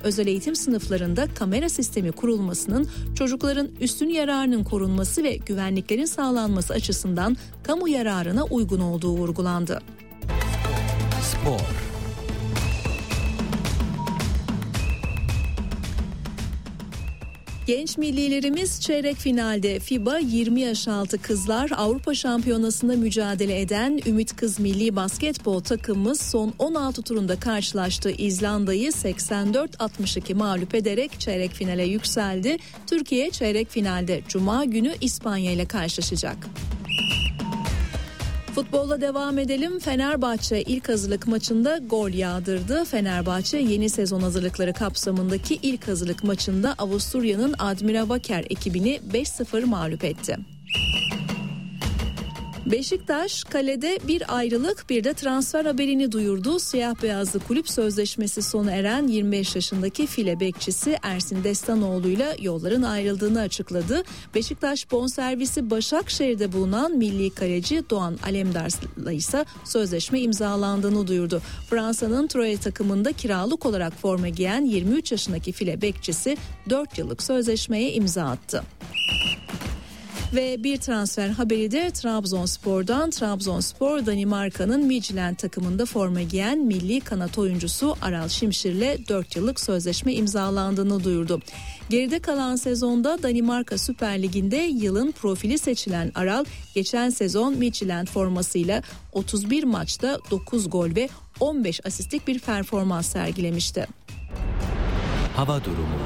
özel eğitim sınıflarında kamera sistemi kurulmasının çocukların üstün yararının korunması ve güvenliklerin sağlanması açısından kamu yararına uygun olduğu vurgulandı. Spor. Genç millilerimiz çeyrek finalde. FIBA 20 yaş altı kızlar Avrupa Şampiyonası'nda mücadele eden Ümit Kız Milli Basketbol takımımız son 16 turunda karşılaştığı İzlanda'yı 84-62 mağlup ederek çeyrek finale yükseldi. Türkiye çeyrek finalde Cuma günü İspanya ile karşılaşacak. Futbolla devam edelim. Fenerbahçe ilk hazırlık maçında gol yağdırdı. Fenerbahçe yeni sezon hazırlıkları kapsamındaki ilk hazırlık maçında Avusturya'nın Admira Wacker ekibini 5-0 mağlup etti. Beşiktaş kalede bir ayrılık bir de transfer haberini duyurdu. Siyah beyazlı kulüp sözleşmesi sona eren 25 yaşındaki file bekçisi Ersin Destanoğlu'yla yolların ayrıldığını açıkladı. Beşiktaş bonservisi Başakşehir'de bulunan milli kaleci Doğan Alemdar'la ise sözleşme imzalandığını duyurdu. Fransa'nın Troyes takımında kiralık olarak forma giyen 23 yaşındaki file bekçisi 4 yıllık sözleşmeye imza attı. Ve bir transfer haberi de Trabzonspor'dan. Trabzonspor Danimarka'nın Midtjylland takımında forma giyen milli kanat oyuncusu Aral Şimşir'le 4 yıllık sözleşme imzalandığını duyurdu. Geride kalan sezonda Danimarka Süper Ligi'nde yılın profili seçilen Aral, geçen sezon Midtjylland formasıyla 31 maçta 9 gol ve 15 asistlik bir performans sergilemişti. Hava durumu.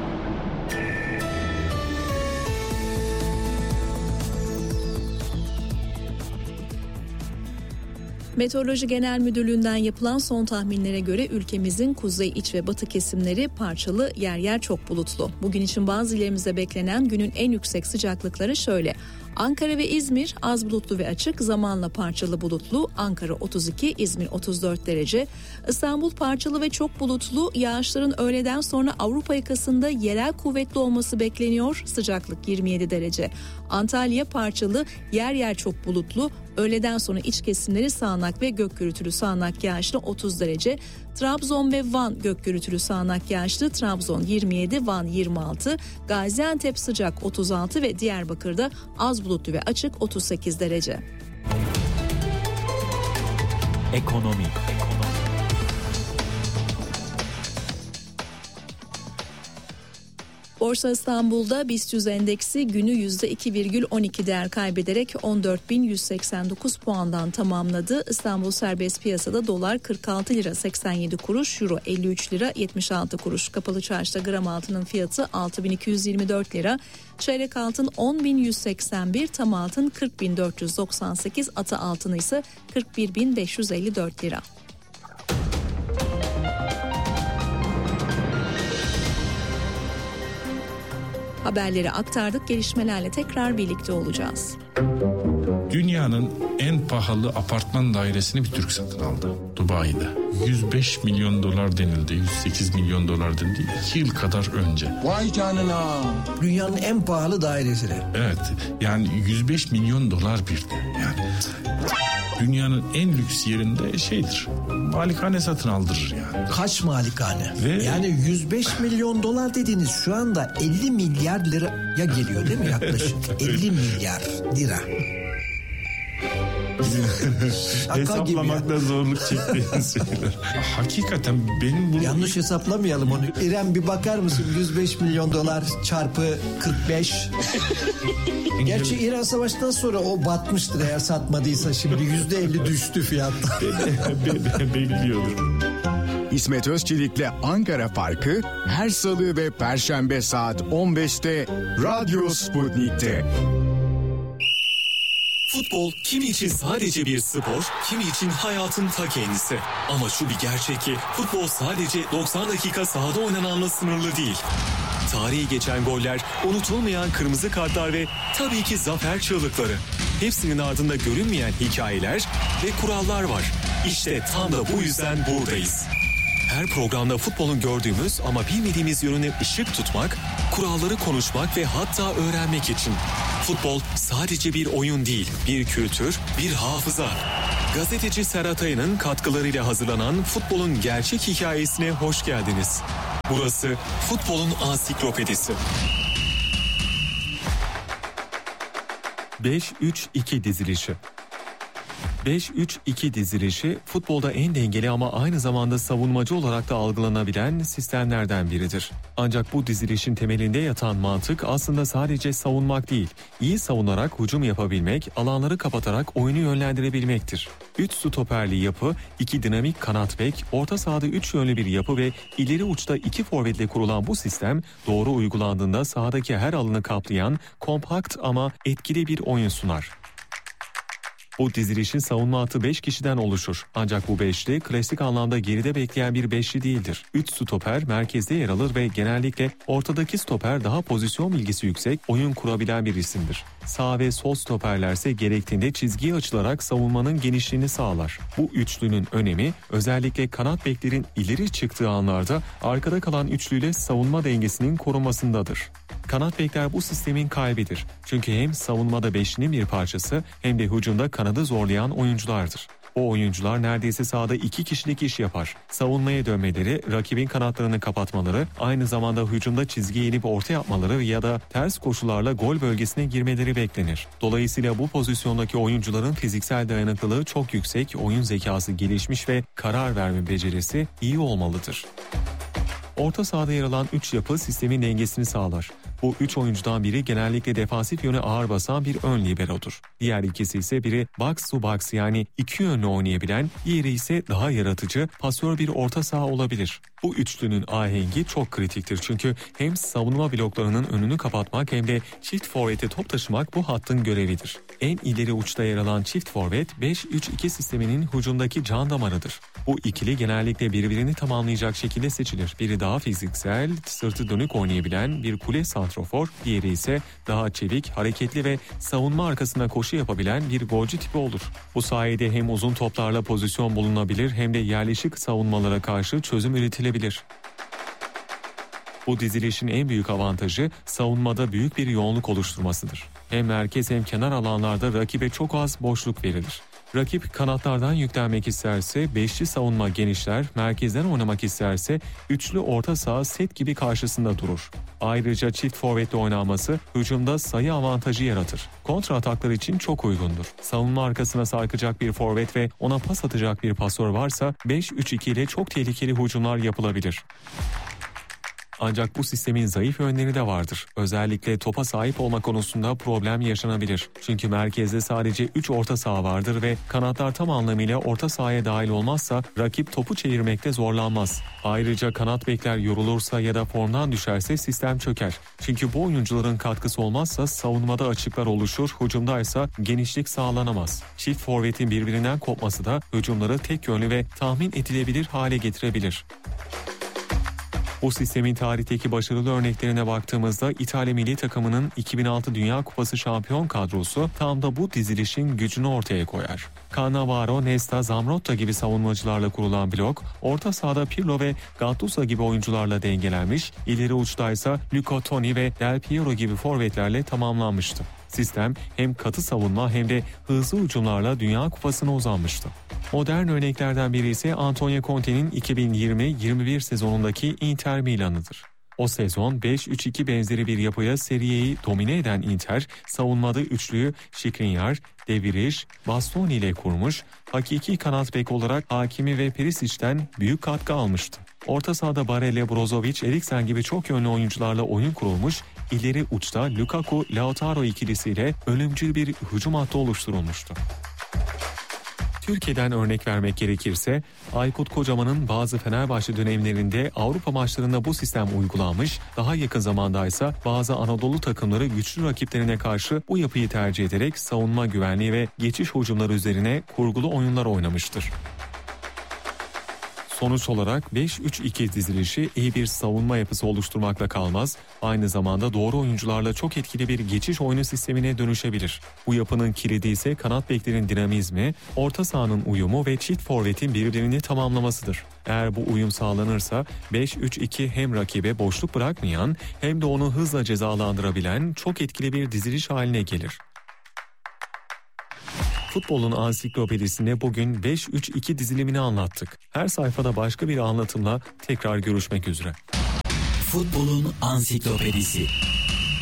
Meteoroloji Genel Müdürlüğü'nden yapılan son tahminlere göre ülkemizin kuzey, iç ve batı kesimleri parçalı, yer yer çok bulutlu. Bugün için bazı illerimizde beklenen günün en yüksek sıcaklıkları şöyle: Ankara ve İzmir az bulutlu ve açık, zamanla parçalı bulutlu. Ankara 32, İzmir 34 derece. İstanbul parçalı ve çok bulutlu. Yağışların öğleden sonra Avrupa yakasında yerel kuvvetli olması bekleniyor. Sıcaklık 27 derece. Antalya parçalı, yer yer çok bulutlu. Öğleden sonra iç kesimleri sağanak ve gök gürültülü sağanak yağışlı 30 derece. Trabzon ve Van gök gürültülü sağanak yağışlı. Trabzon 27, Van 26. Gaziantep sıcak 36 ve Diyarbakır'da az bulutlu ve açık 38 derece. Ekonomi. Borsa İstanbul'da BIST 100 endeksi günü %2,12 değer kaybederek 14.189 puandan tamamladı. İstanbul serbest piyasada dolar 46 lira 87 kuruş, euro 53 lira 76 kuruş. Kapalı çarşıda gram altının fiyatı 6.224 lira, çeyrek altın 10.181, tam altın 40.498, ata altını ise 41.554 lira. Haberleri aktardık. Gelişmelerle tekrar birlikte olacağız. Dünyanın en pahalı apartman dairesini bir Türk satın aldı Dubai'de. 105 milyon dolar denildi, 108 milyon dolar denildi 2 yıl kadar önce. Vay canına. Dünyanın en pahalı dairesine. Evet, yani 105 milyon dolar bir de yani. Dünyanın en lüks yerinde şeydir, malikane satın aldırır yani. Kaç malikane? Ve... Yani 105 milyon dolar dediğiniz şu anda 50 milyar liraya geliyor değil mi yaklaşık? 50 milyar lira. Hesaplamakta zorluk çektiğiniz şeyler. Hakikaten benim bunu... Yanlış hesaplamayalım onu. İrem bir bakar mısın? 105 milyon dolar çarpı 45. Gerçi İran Savaşı'ndan sonra o batmıştır eğer satmadıysa, şimdi %50 düştü fiyat. Bekliyorum. İsmet Özçelik'le Ankara Farkı her salı ve perşembe saat 15'te Radyo Sputnik'te. Futbol kimi için sadece bir spor, kimi için hayatın ta kendisi. Ama şu bir gerçek ki futbol sadece 90 dakika sahada oynananla sınırlı değil. Tarihi geçen goller, unutulmayan kırmızı kartlar ve tabii ki zafer çığlıkları. Hepsinin ardında görünmeyen hikayeler ve kurallar var. İşte tam da bu yüzden buradayız. Her programda futbolun gördüğümüz ama bilmediğimiz yönüne ışık tutmak, kuralları konuşmak ve hatta öğrenmek için. Futbol sadece bir oyun değil, bir kültür, bir hafıza. Gazeteci Serhat Aya'nın katkılarıyla hazırlanan futbolun gerçek hikayesine hoş geldiniz. Burası futbolun ansiklopedisi. 5-3-2 dizilişi. 5-3-2 dizilişi futbolda en dengeli ama aynı zamanda savunmacı olarak da algılanabilen sistemlerden biridir. Ancak bu dizilişin temelinde yatan mantık aslında sadece savunmak değil, iyi savunarak hücum yapabilmek, alanları kapatarak oyunu yönlendirebilmektir. 3 stoperli yapı, 2 dinamik kanat bek, orta sahada 3 yönlü bir yapı ve ileri uçta 2 forvetle kurulan bu sistem doğru uygulandığında sahadaki her alanı kaplayan kompakt ama etkili bir oyun sunar. Bu dizilişin savunma hattı 5 kişiden oluşur. Ancak bu beşli klasik anlamda geride bekleyen bir beşli değildir. 3 stoper merkezde yer alır ve genellikle ortadaki stoper daha pozisyon bilgisi yüksek, oyun kurabilen bir isimdir. Sağ ve sol stoperlerse gerektiğinde çizgiye açılarak savunmanın genişliğini sağlar. Bu üçlünün önemi özellikle kanat beklerin ileri çıktığı anlarda arkada kalan üçlüyle savunma dengesinin korunmasındadır. Kanat bekler bu sistemin kalbidir. Çünkü hem savunmada beşlinin bir parçası hem de hücumda kanadı zorlayan oyunculardır. O oyuncular neredeyse sahada 2 kişilik iş yapar. Savunmaya dönmeleri, rakibin kanatlarını kapatmaları, aynı zamanda hücumda çizgiye inip orta yapmaları ya da ters koşularla gol bölgesine girmeleri beklenir. Dolayısıyla bu pozisyondaki oyuncuların fiziksel dayanıklılığı çok yüksek, oyun zekası gelişmiş ve karar verme becerisi iyi olmalıdır. Orta sahada yer alan 3 yapı sistemin dengesini sağlar. Bu 3 oyuncudan biri genellikle defansif yöne ağır basan bir ön liberodur. Diğer ikisi ise biri box to box yani 2 yönlü oynayabilen, diğeri ise daha yaratıcı, pasör bir orta saha olabilir. Bu üçlünün ahengi çok kritiktir çünkü hem savunma bloklarının önünü kapatmak hem de çift forvete top taşımak bu hattın görevidir. En ileri uçta yer alan çift forvet 5-3-2 sisteminin hücumdaki can damarıdır. Bu ikili genellikle birbirini tamamlayacak şekilde seçilir. Biri daha fiziksel, sırtı dönük oynayabilen bir kule santrofor, diğeri ise daha çevik, hareketli ve savunma arkasına koşu yapabilen bir golcü tipi olur. Bu sayede hem uzun toplarla pozisyon bulunabilir hem de yerleşik savunmalara karşı çözüm üretilebilir. Bu dizilişin en büyük avantajı savunmada büyük bir yoğunluk oluşturmasıdır. Hem merkez hem kenar alanlarda rakibe çok az boşluk verilir. Rakip kanatlardan yüklenmek isterse beşli savunma genişler, merkezden oynamak isterse üçlü orta saha set gibi karşısında durur. Ayrıca çift forvetle oynanması hücumda sayı avantajı yaratır. Kontra ataklar için çok uygundur. Savunma arkasına sarkacak bir forvet ve ona pas atacak bir pasör varsa 5-3-2 ile çok tehlikeli hücumlar yapılabilir. Ancak bu sistemin zayıf yönleri de vardır. Özellikle topa sahip olma konusunda problem yaşanabilir. Çünkü merkezde sadece 3 orta saha vardır ve kanatlar tam anlamıyla orta sahaya dahil olmazsa rakip topu çevirmekte zorlanmaz. Ayrıca kanat bekler yorulursa ya da formdan düşerse sistem çöker. Çünkü bu oyuncuların katkısı olmazsa savunmada açıklar oluşur, hücumdaysa genişlik sağlanamaz. Çift forvetin birbirinden kopması da hücumları tek yönlü ve tahmin edilebilir hale getirebilir. Bu sistemin tarihteki başarılı örneklerine baktığımızda İtalya milli takımının 2006 Dünya Kupası şampiyon kadrosu tam da bu dizilişin gücünü ortaya koyar. Cannavaro, Nesta, Zambrotta gibi savunmacılarla kurulan blok, orta sahada Pirlo ve Gattuso gibi oyuncularla dengelenmiş, ileri uçtaysa Luca Toni ve Del Piero gibi forvetlerle tamamlanmıştı. Sistem hem katı savunma hem de hızlı hücumlarla Dünya Kupası'na uzanmıştı. Modern örneklerden biri ise Antonio Conte'nin 2020-21 sezonundaki Inter Milan'ıdır. O sezon 5-3-2 benzeri bir yapıya Serie'yi domine eden Inter, savunmada üçlüyü Skriniar, De Vrij, Bastoni ile kurmuş, hakiki kanat bek olarak Hakimi ve Perisic'ten büyük katkı almıştı. Orta sahada Barella, Brozovic, Eriksen gibi çok yönlü oyuncularla oyun kurulmuş, ileri uçta Lukaku, Lautaro ikilisiyle ölümcül bir hücum hattı oluşturulmuştu. Türkiye'den örnek vermek gerekirse, Aykut Kocaman'ın bazı Fenerbahçe dönemlerinde Avrupa maçlarında bu sistem uygulanmış, daha yakın zamandaysa bazı Anadolu takımları güçlü rakiplerine karşı bu yapıyı tercih ederek savunma güvenliği ve geçiş hücumları üzerine kurgulu oyunlar oynamıştır. Sonuç olarak 5-3-2 dizilişi iyi bir savunma yapısı oluşturmakla kalmaz, aynı zamanda doğru oyuncularla çok etkili bir geçiş oyunu sistemine dönüşebilir. Bu yapının kilidi ise kanat beklerin dinamizmi, orta sahanın uyumu ve çift forvetin birbirini tamamlamasıdır. Eğer bu uyum sağlanırsa 5-3-2 hem rakibe boşluk bırakmayan hem de onu hızla cezalandırabilen çok etkili bir diziliş haline gelir. Futbolun ansiklopedisinde bugün 5-3-2 dizilimini anlattık. Her sayfada başka bir anlatımla tekrar görüşmek üzere. Futbolun ansiklopedisi.